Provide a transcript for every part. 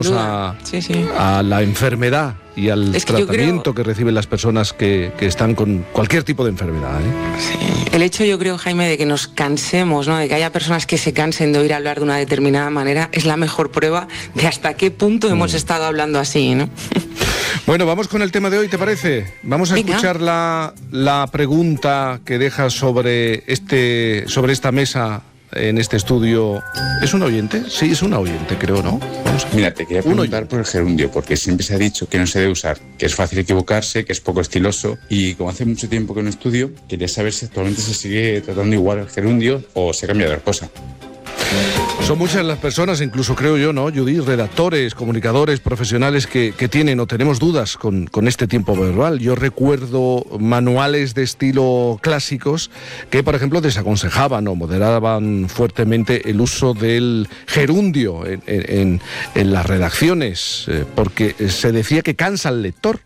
a la enfermedad y al tratamiento que reciben las personas que están con cualquier tipo de enfermedad, ¿eh? Sí. El hecho, yo creo, Jaime, de que nos cansemos, ¿no?, de que haya personas que se cansen de oír hablar de una determinada manera, es la mejor prueba de hasta qué punto hemos estado hablando así, ¿no? Bueno, vamos con el tema de hoy, ¿te parece? Vamos a escuchar la pregunta que dejas sobre esta mesa en este estudio. ¿Es un oyente? Sí, es un oyente, creo, ¿no? Vamos a... Mira, te quería preguntar por el gerundio, porque siempre se ha dicho que no se debe usar, que es fácil equivocarse, que es poco estiloso, y como hace mucho tiempo que no estudio, quería saber si actualmente se sigue tratando igual el gerundio o se ha cambiado la cosa. Son muchas las personas, incluso creo yo, ¿no, Judy? Redactores, comunicadores, profesionales que tienen o tenemos dudas con este tiempo verbal. Yo recuerdo manuales de estilo clásicos que, por ejemplo, desaconsejaban o moderaban fuertemente el uso del gerundio en las redacciones, porque se decía que cansa al lector.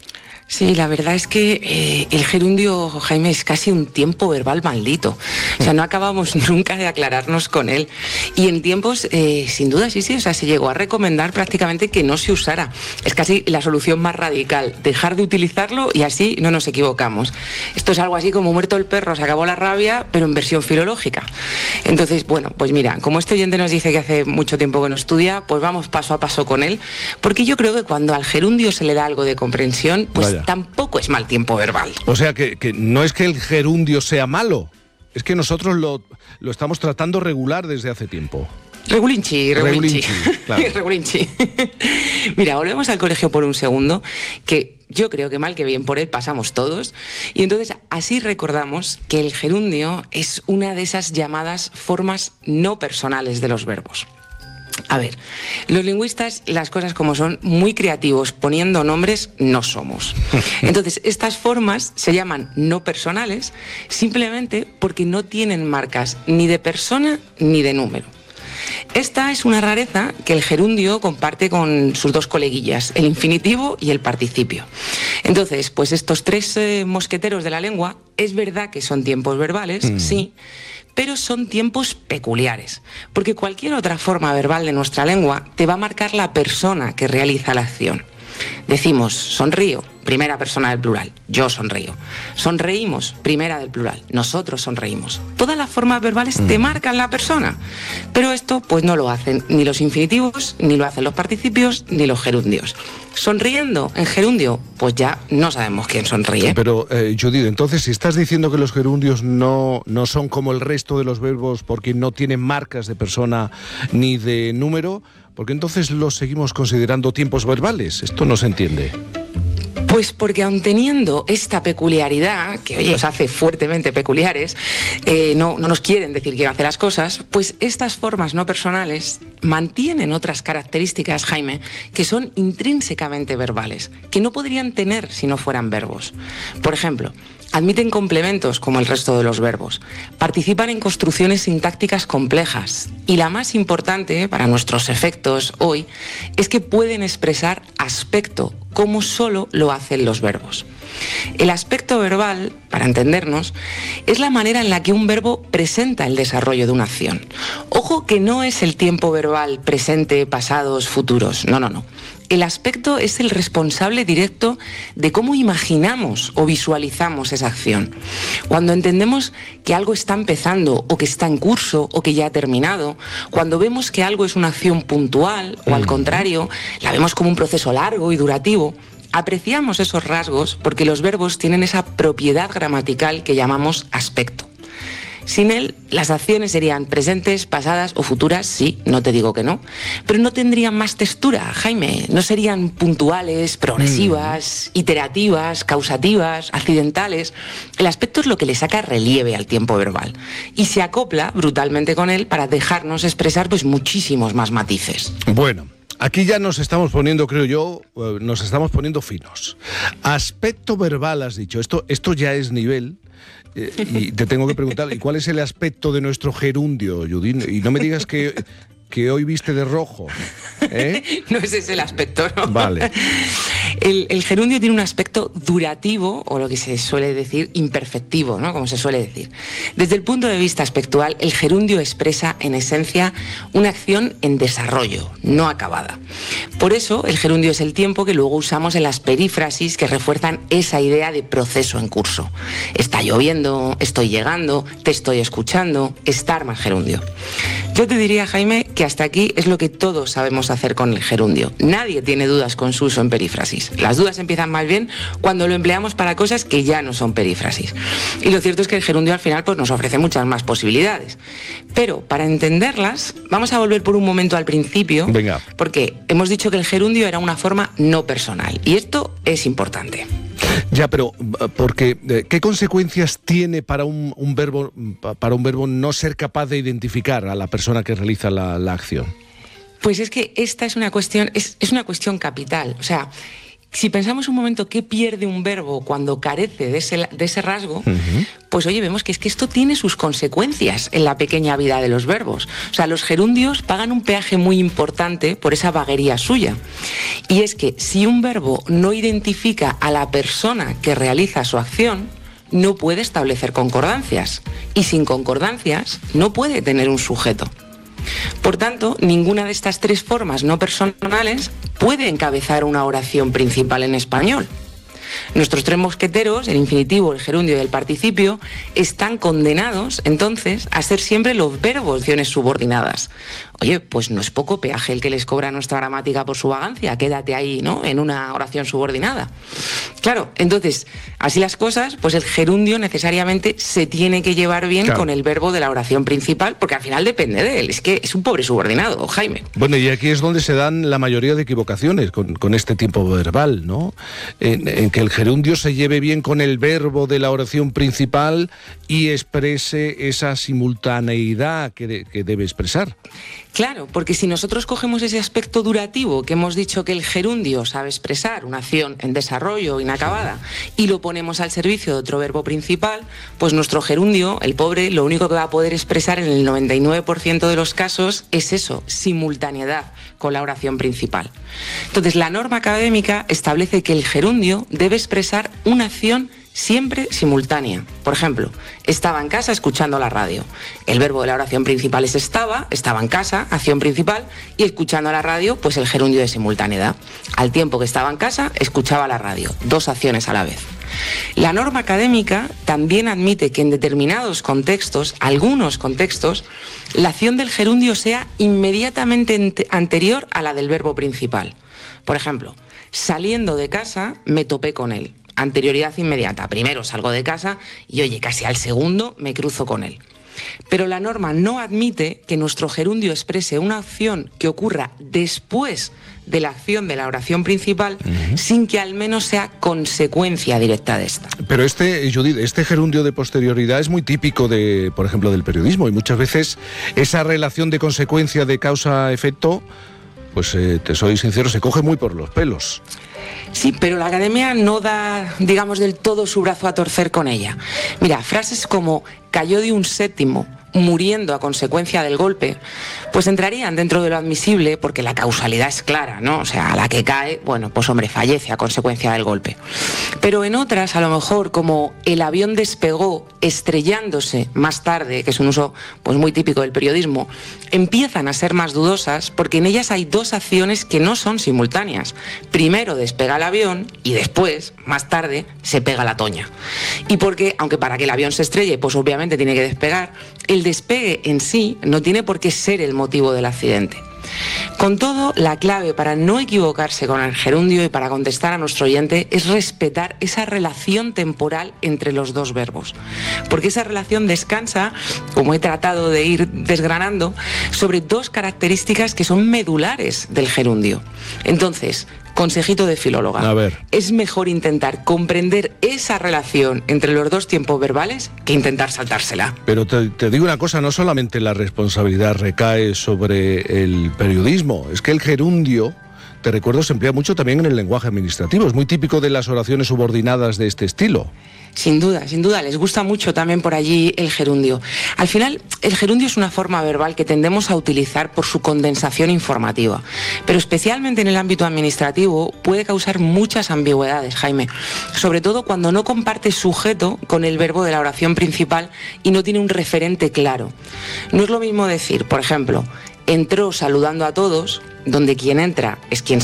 Sí, la verdad es que el gerundio, Jaime, es casi un tiempo verbal maldito. O sea, no acabamos nunca de aclararnos con él. Y en tiempos, sin duda, sí, o sea, se llegó a recomendar prácticamente que no se usara. Es casi la solución más radical, dejar de utilizarlo y así no nos equivocamos. Esto es algo así como muerto el perro, se acabó la rabia, pero en versión filológica. Entonces, bueno, pues mira, como este oyente nos dice que hace mucho tiempo que no estudia, pues vamos paso a paso con él, porque yo creo que cuando al gerundio se le da algo de comprensión, pues Vaya. Tampoco es mal tiempo verbal. O sea, que no es que el gerundio sea malo, es que nosotros lo estamos tratando regular desde hace tiempo. Regulinchi. Claro. Regulinchi. Mira, volvemos al colegio por un segundo, que yo creo que mal que bien por él pasamos todos, y entonces así recordamos que el gerundio es una de esas llamadas formas no personales de los verbos. A ver, los lingüistas, las cosas como son, muy creativos, poniendo nombres no somos. Entonces, estas formas se llaman no personales simplemente porque no tienen marcas ni de persona ni de número. Esta es una rareza que el gerundio comparte con sus dos coleguillas, el infinitivo y el participio. Entonces, pues estos tres mosqueteros de la lengua, es verdad que son tiempos verbales, sí, pero son tiempos peculiares, porque cualquier otra forma verbal de nuestra lengua te va a marcar la persona que realiza la acción. Decimos sonrío, primera persona del plural, yo sonrío. Sonreímos, primera del plural, nosotros sonreímos. Todas las formas verbales te marcan la persona, pero esto pues no lo hacen ni los infinitivos, ni lo hacen los participios, ni los gerundios. Sonriendo en gerundio, pues ya no sabemos quién sonríe. Pero, Judith, entonces, si estás diciendo que los gerundios no son como el resto de los verbos porque no tienen marcas de persona ni de número, ¿por qué entonces los seguimos considerando tiempos verbales? Esto no se entiende. Pues porque aun teniendo esta peculiaridad, que oye, los hace fuertemente peculiares, no nos quieren decir quién hace las cosas, pues estas formas no personales mantienen otras características, Jaime, que son intrínsecamente verbales, que no podrían tener si no fueran verbos. Por ejemplo, admiten complementos como el resto de los verbos, participan en construcciones sintácticas complejas y la más importante para nuestros efectos hoy es que pueden expresar aspecto como solo lo hacen los verbos. El aspecto verbal, para entendernos, es la manera en la que un verbo presenta el desarrollo de una acción. Ojo que no es el tiempo verbal presente, pasados, futuros, no. El aspecto es el responsable directo de cómo imaginamos o visualizamos esa acción. Cuando entendemos que algo está empezando o que está en curso o que ya ha terminado, cuando vemos que algo es una acción puntual o al contrario, la vemos como un proceso largo y durativo, apreciamos esos rasgos porque los verbos tienen esa propiedad gramatical que llamamos aspecto. Sin él, las acciones serían presentes, pasadas o futuras, sí, no te digo que no, pero no tendrían más textura, Jaime. No serían puntuales, progresivas, iterativas, causativas, accidentales. El aspecto es lo que le saca relieve al tiempo verbal y se acopla brutalmente con él para dejarnos expresar pues muchísimos más matices. Bueno, aquí ya nos estamos poniendo, creo yo, nos estamos poniendo finos. Aspecto verbal, has dicho. Esto ya es nivel. Y te tengo que preguntar, ¿y cuál es el aspecto de nuestro gerundio, Judith? Y no me digas que hoy viste de rojo, ¿eh? No ese es el aspecto, ¿no? Vale. El gerundio tiene un aspecto durativo, o lo que se suele decir imperfectivo, ¿no? Como se suele decir. Desde el punto de vista aspectual, el gerundio expresa en esencia una acción en desarrollo, no acabada. Por eso, el gerundio es el tiempo que luego usamos en las perífrasis que refuerzan esa idea de proceso en curso. Está lloviendo, estoy llegando, te estoy escuchando, estar más gerundio. Yo te diría, Jaime, que hasta aquí es lo que todos sabemos hacer con el gerundio. Nadie tiene dudas con su uso en perífrasis. Las dudas empiezan más bien cuando lo empleamos para cosas que ya no son perífrasis. Y lo cierto es que el gerundio al final pues, nos ofrece muchas más posibilidades. Pero para entenderlas, vamos a volver por un momento al principio. Venga. Porque hemos dicho que el gerundio era una forma no personal. Y esto es importante. Ya, pero porque ¿qué consecuencias tiene para un verbo no ser capaz de identificar a la persona que realiza la acción? Pues es que esta es una cuestión, es una cuestión capital. O sea, si pensamos un momento qué pierde un verbo cuando carece de ese rasgo, pues oye, vemos que es que esto tiene sus consecuencias en la pequeña vida de los verbos. O sea, los gerundios pagan un peaje muy importante por esa vaguería suya. Y es que si un verbo no identifica a la persona que realiza su acción, no puede establecer concordancias. Y sin concordancias no puede tener un sujeto. Por tanto, ninguna de estas tres formas no personales puede encabezar una oración principal en español. Nuestros tres mosqueteros, el infinitivo, el gerundio y el participio, están condenados, entonces, a ser siempre los verbos de acciones subordinadas. Oye, pues no es poco peaje el que les cobra nuestra gramática por su vagancia. Quédate ahí, ¿no?, en una oración subordinada. Claro, entonces, así las cosas, pues el gerundio necesariamente se tiene que llevar bien con el verbo de la oración principal, porque al final depende de él. Es que es un pobre subordinado, Jaime. Bueno, y aquí es donde se dan la mayoría de equivocaciones con este tiempo verbal, ¿no? En que el gerundio se lleve bien con el verbo de la oración principal y exprese esa simultaneidad que debe expresar. Claro, porque si nosotros cogemos ese aspecto durativo que hemos dicho que el gerundio sabe expresar, una acción en desarrollo inacabada, y lo ponemos al servicio de otro verbo principal, pues nuestro gerundio, el pobre, lo único que va a poder expresar en el 99% de los casos es eso, simultaneidad con la oración principal. Entonces, la norma académica establece que el gerundio debe expresar una acción siempre simultánea. Por ejemplo, estaba en casa escuchando la radio. El verbo de la oración principal es estaba en casa, acción principal, y escuchando la radio, pues el gerundio de simultaneidad. Al tiempo que estaba en casa, escuchaba la radio, dos acciones a la vez. La norma académica también admite que en determinados contextos, algunos contextos, la acción del gerundio sea inmediatamente anterior a la del verbo principal. Por ejemplo, saliendo de casa, me topé con él. Anterioridad inmediata. Primero salgo de casa y, oye, casi al segundo me cruzo con él. Pero la norma no admite que nuestro gerundio exprese una acción que ocurra después de la acción de la oración principal, sin que al menos sea consecuencia directa de esta. Pero Judith, este gerundio de posterioridad es muy típico de, por ejemplo, del periodismo, y muchas veces esa relación de consecuencia de causa-efecto, pues te soy sincero, se coge muy por los pelos. Sí, pero la academia no da, digamos, del todo su brazo a torcer con ella. Mira, frases como cayó de un séptimo, muriendo a consecuencia del golpe, pues entrarían dentro de lo admisible porque la causalidad es clara, ¿no? O sea, a la que cae, bueno, pues hombre, fallece a consecuencia del golpe. Pero en otras, a lo mejor, como el avión despegó estrellándose más tarde, que es un uso pues muy típico del periodismo, empiezan a ser más dudosas porque en ellas hay dos acciones que no son simultáneas. Primero despega el avión y después, más tarde, se pega la toña. Y porque, aunque para que el avión se estrelle, pues obviamente tiene que despegar, el despegue en sí no tiene por qué ser el motivo del accidente. Con todo, la clave para no equivocarse con el gerundio y para contestar a nuestro oyente es respetar esa relación temporal entre los dos verbos. Porque esa relación descansa, como he tratado de ir desgranando, sobre dos características que son medulares del gerundio. Entonces, consejito de filóloga. A ver. Es mejor intentar comprender esa relación entre los dos tiempos verbales que intentar saltársela. Pero te digo una cosa, no solamente la responsabilidad recae sobre el periodismo, es que el gerundio te recuerdo, se emplea mucho también en el lenguaje administrativo. Es muy típico de las oraciones subordinadas de este estilo. Sin duda, les gusta mucho también por allí el gerundio. Al final, el gerundio es una forma verbal que tendemos a utilizar por su condensación informativa, pero especialmente en el ámbito administrativo puede causar muchas ambigüedades, Jaime, sobre todo cuando no comparte sujeto con el verbo de la oración principal y no tiene un referente claro. No es lo mismo decir, por ejemplo, entró saludando a todos, donde quien entra es quien